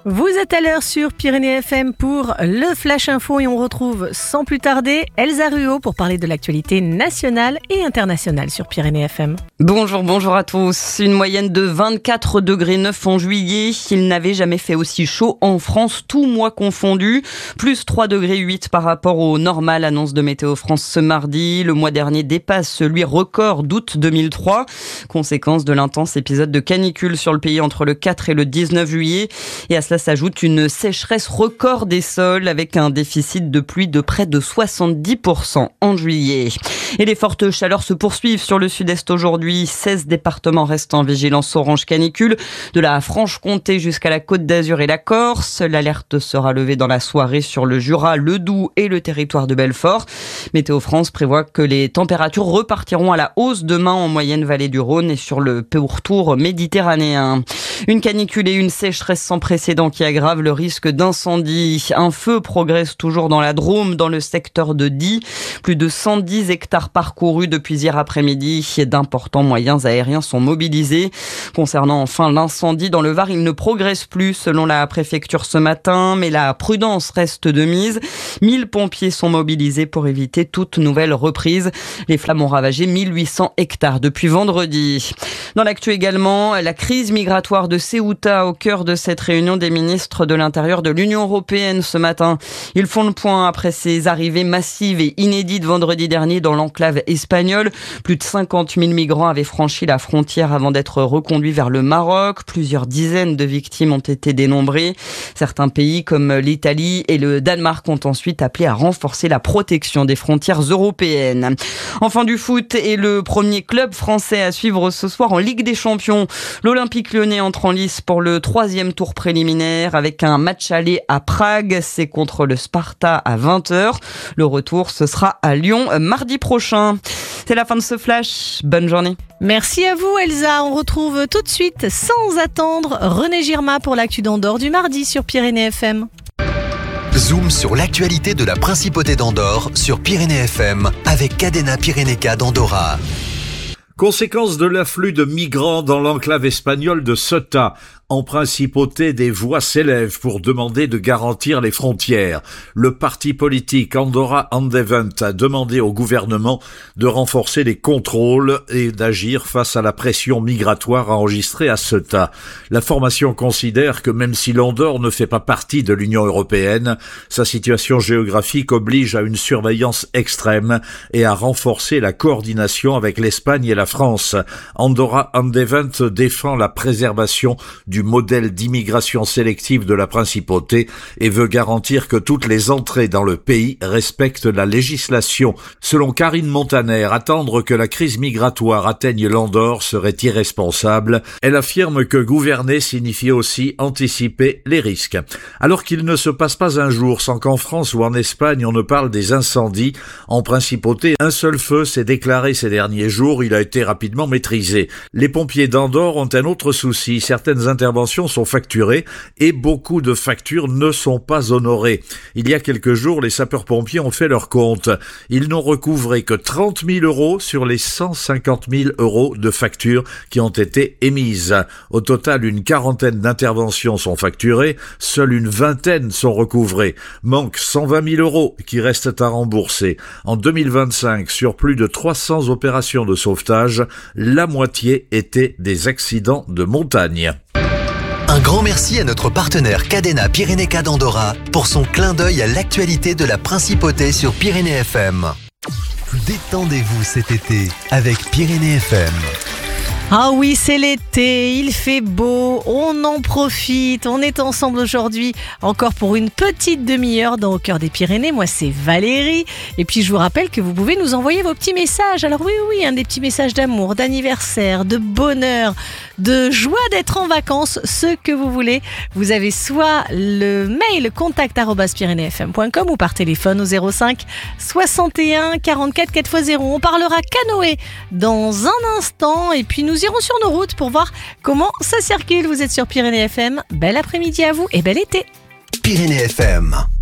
Vous êtes à l'heure sur Pyrénées FM pour le Flash Info et on retrouve sans plus tarder Elsa Ruot pour parler de l'actualité nationale et internationale sur Pyrénées FM. Bonjour à tous. Une moyenne de 24,9 degrés en juillet. Il n'avait jamais fait aussi chaud en France, tout mois confondu. Plus 3,8 degrés par rapport au normal, annonce de Météo France ce mardi. Le mois dernier dépasse celui record d'août 2003. Conséquence de l'intense épisode de canicule sur le pays entre le 4 et le 19 juillet. Et à cela s'ajoute une sécheresse record des sols avec un déficit de pluie de près de 70% en juillet. Et les fortes chaleurs se poursuivent sur le sud-est aujourd'hui. 16 départements restent en vigilance orange canicule, de la Franche-Comté jusqu'à la Côte d'Azur et la Corse. L'alerte sera levée dans la soirée sur le Jura, le Doubs et le territoire de Belfort. Météo France prévoit que les températures repartiront à la hausse demain en moyenne vallée du Rhône et sur le pourtour méditerranéen. Une canicule et une sécheresse sans précédent qui aggravent le risque d'incendie. Un feu progresse toujours dans la Drôme, dans le secteur de Die. Plus de 110 hectares parcourus depuis hier après-midi. D'importants moyens aériens sont mobilisés. Concernant enfin l'incendie dans le Var, il ne progresse plus selon la préfecture ce matin, mais la prudence reste de mise. 1000 pompiers sont mobilisés pour éviter toute nouvelle reprise. Les flammes ont ravagé 1800 hectares depuis vendredi. Dans l'actu également, la crise migratoire de Ceuta au cœur de cette réunion des ministres de l'Intérieur de l'Union européenne ce matin. Ils font le point après ces arrivées massives et inédites vendredi dernier dans l'enclave espagnole. Plus de 50 000 migrants avaient franchi la frontière avant d'être reconduits vers le Maroc. Plusieurs dizaines de victimes ont été dénombrées. Certains pays comme l'Italie et le Danemark ont ensuite appelé à renforcer la protection des frontières européennes. Enfin du foot et le premier club français à suivre ce soir en Ligue des Champions. L'Olympique Lyonnais entre en lice pour le 3e tour préliminaire avec un match aller à Prague. C'est contre le Sparta à 20h. Le retour, ce sera à Lyon mardi prochain. C'est la fin de ce flash. Bonne journée. Merci à vous Elsa. On retrouve tout de suite, sans attendre, René Girma pour l'actu d'Andorre du mardi sur Pyrénées FM. Zoom sur l'actualité de la Principauté d'Andorre sur Pyrénées FM avec Cadena Pyrénéca d'Andorra. Conséquence de l'afflux de migrants dans l'enclave espagnole de Ceuta. En Principauté, des voix s'élèvent pour demander de garantir les frontières. Le parti politique Andorra Endavant a demandé au gouvernement de renforcer les contrôles et d'agir face à la pression migratoire enregistrée à Ceuta. La formation considère que même si l'Andorre ne fait pas partie de l'Union européenne, sa situation géographique oblige à une surveillance extrême et à renforcer la coordination avec l'Espagne et la France. Andorra Endavant défend la préservation du modèle d'immigration sélective de la Principauté et veut garantir que toutes les entrées dans le pays respectent la législation. Selon Karine Montaner, attendre que la crise migratoire atteigne l'Andorre serait irresponsable. Elle affirme que gouverner signifie aussi anticiper les risques. Alors qu'il ne se passe pas un jour sans qu'en France ou en Espagne on ne parle des incendies, en Principauté, un seul feu s'est déclaré ces derniers jours. Il a été rapidement maîtrisé. Les pompiers d'Andorre ont un autre souci. Certaines interventions sont facturées et beaucoup de factures ne sont pas honorées. Il y a quelques jours, les sapeurs-pompiers ont fait leur compte. Ils n'ont recouvré que 30 000 € sur les 150 000 € de factures qui ont été émises. Au total, une quarantaine d'interventions sont facturées, seule une vingtaine sont recouvrées. Manque 120 000 € qui restent à rembourser. En 2025, sur plus de 300 opérations de sauvetage, la moitié étaient des accidents de montagne. Un grand merci à notre partenaire Cadena Pyrénéca d'Andorra pour son clin d'œil à l'actualité de la Principauté sur Pyrénées FM. Détendez-vous cet été avec Pyrénées FM. Ah oui, c'est l'été, il fait beau, on en profite, on est ensemble aujourd'hui encore pour une petite demi-heure dans Au cœur des Pyrénées. Moi c'est Valérie et puis je vous rappelle que vous pouvez nous envoyer vos petits messages. Alors oui, des petits messages d'amour, d'anniversaire, de bonheur, de joie d'être en vacances, ce que vous voulez. Vous avez soit le mail contact@pyrénéesfm.com ou par téléphone au 05 61 44 4x0. On parlera canoë dans un instant et puis nous irons sur nos routes pour voir comment ça circule. Vous êtes sur Pyrénées FM. Bel après-midi à vous et bel été. Pyrénées FM.